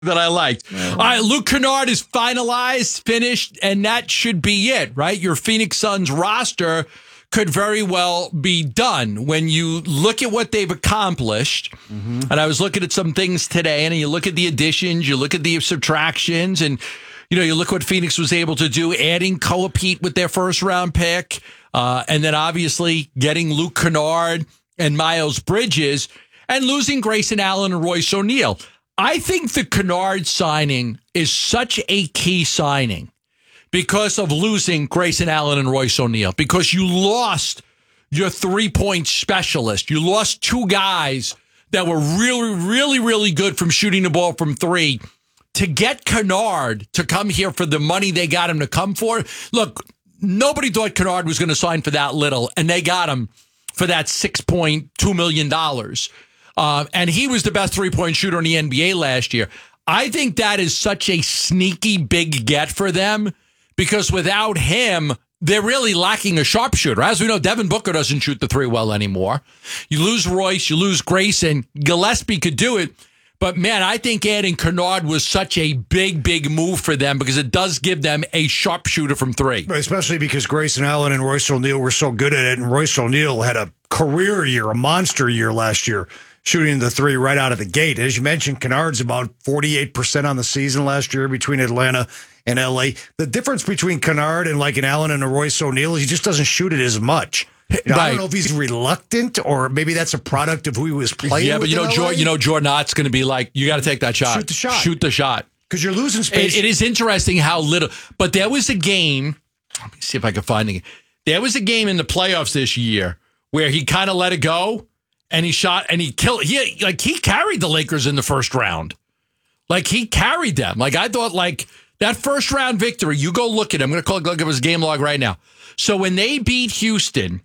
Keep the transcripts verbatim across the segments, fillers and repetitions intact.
that I liked. All right, Luke Kennard is finalized, finished, and that should be it, right? Your Phoenix Suns roster could very well be done. When you look at what they've accomplished, mm-hmm. and I was looking at some things today, and you look at the additions, you look at the subtractions, and you know, you look what Phoenix was able to do, adding Koa Pete with their first round pick, uh, and then obviously getting Luke Kennard and Miles Bridges, and losing Grayson Allen and Royce O'Neal. I think the Kennard signing is such a key signing because of losing Grayson Allen and Royce O'Neal, because you lost your three-point specialist. You lost two guys that were really, really, really good from shooting the ball from three. To get Kennard to come here for the money they got him to come for, look, nobody thought Kennard was going to sign for that little, and they got him for that six point two million dollars. Uh, and he was the best three-point shooter in the N B A last year. I think that is such a sneaky big get for them, because without him, they're really lacking a sharpshooter. As we know, Devin Booker doesn't shoot the three well anymore. You lose Royce, you lose Grayson. Gillespie could do it. But, man, I think adding Kennard was such a big, big move for them, because it does give them a sharpshooter from three. Especially because Grayson Allen and Royce O'Neal were so good at it, and Royce O'Neal had a career year, a monster year last year, shooting the three right out of the gate. As you mentioned, Kennard's about forty-eight percent on the season last year between Atlanta and L A. The difference between Kennard and like an Allen and a Royce O'Neal is he just doesn't shoot it as much. You know, right. I don't know if he's reluctant, or maybe that's a product of who he was playing Yeah, but with you know, in Jordan, you know, Jordan Ott's going to be like, you got to take that shot. Shoot the shot. Shoot the shot. Because you're losing space. It, it is interesting how little. But there was a game. Let me see if I can find it. There was a game in the playoffs this year where he kind of let it go, and he shot, and he killed. He like he carried the Lakers in the first round. Like he carried them. Like I thought, like that first round victory. You go look at him. I'm going to call it, look at his game log right now. So when they beat Houston.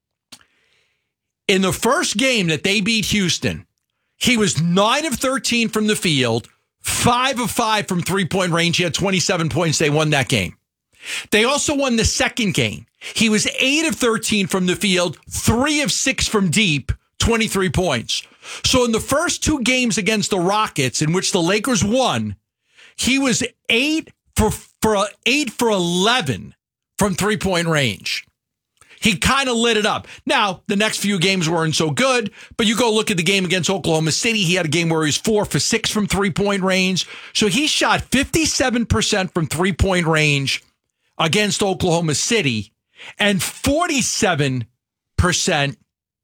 In the first game that they beat Houston, he was nine of thirteen from the field, five of five from three-point range. He had twenty-seven points. They won that game. They also won the second game. He was eight of thirteen from the field, three of six from deep, twenty-three points. So in the first two games against the Rockets, in which the Lakers won, he was eight for, for eight for eleven from three-point range. He kind of lit it up. Now, the next few games weren't so good, but you go look at the game against Oklahoma City. He had a game where he was four for six from three-point range. So he shot fifty-seven percent from three-point range against Oklahoma City and forty-seven percent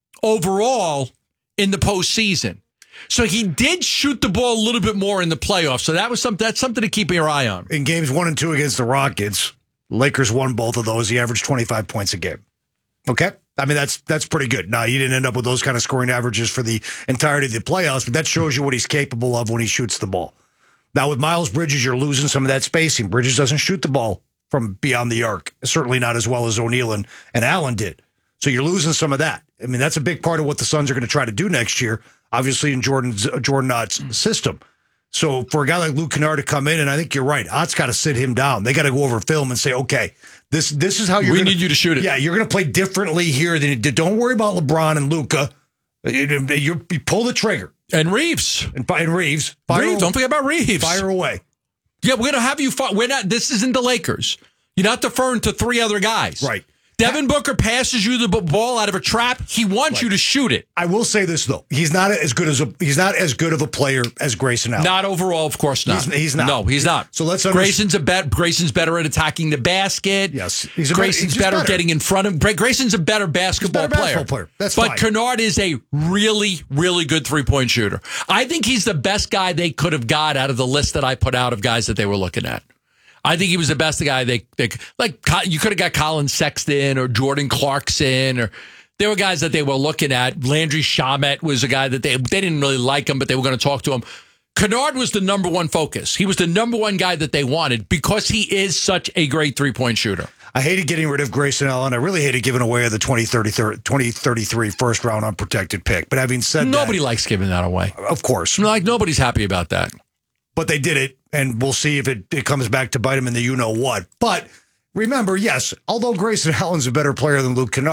overall in the postseason. So he did shoot the ball a little bit more in the playoffs. So that was something, that's something to keep your eye on. In games one and two against the Rockets, Lakers won both of those. He averaged twenty-five points a game. Okay. I mean, that's that's pretty good. Now, he didn't end up with those kind of scoring averages for the entirety of the playoffs, but that shows you what he's capable of when he shoots the ball. Now, with Miles Bridges, you're losing some of that spacing. Bridges doesn't shoot the ball from beyond the arc, certainly not as well as O'Neal and, and Allen did. So you're losing some of that. I mean, that's a big part of what the Suns are going to try to do next year, obviously in Jordan's, Jordan Ott's system. So for a guy like Luke Kennard to come in, and I think you're right, Ott's got to sit him down. They got to go over film and say, okay, this this is how you're. We gonna, need you to shoot it. Yeah, you're going to play differently here. Than don't worry about LeBron and Luka. You, you, you pull the trigger. And Reeves and, and Reeves. Fire Reeves, away. Don't forget about Reeves. Fire away. Yeah, we're going to have you. Fire. We're not. This isn't the Lakers. You're not deferring to three other guys. Right. Devin Booker passes you the ball out of a trap. He wants right. you to shoot it. I will say this though: he's not as good as a he's not as good of a player as Grayson Allen. Not overall, of course not. He's, he's not. No, he's not. So let's. Grayson's a bet. Grayson's better at attacking the basket. Yes, he's a Grayson's better, better, better getting in front of. Grayson's a better basketball, a better player. basketball player. That's but fine. Kennard is a really, really good three point shooter. I think he's the best guy they could have got out of the list that I put out of guys that they were looking at. I think he was the best guy they, they like. You could have got Colin Sexton or Jordan Clarkson, or there were guys that they were looking at. Landry Shamet was a guy that they they didn't really like him, but they were going to talk to him. Kennard was the number one focus. He was the number one guy that they wanted because he is such a great three point shooter. I hated getting rid of Grayson Allen. I really hated giving away the twenty thirty-three first round unprotected pick. But having said nobody that, nobody likes giving that away. Of course, like nobody's happy about that. But they did it, and we'll see if it, it comes back to bite him in the you-know-what. But remember, yes, although Grayson Allen's a better player than Luke Kennard,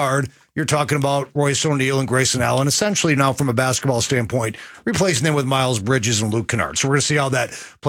you're talking about Royce O'Neal and Grayson Allen, essentially now from a basketball standpoint, replacing them with Miles Bridges and Luke Kennard. So we're going to see how that plays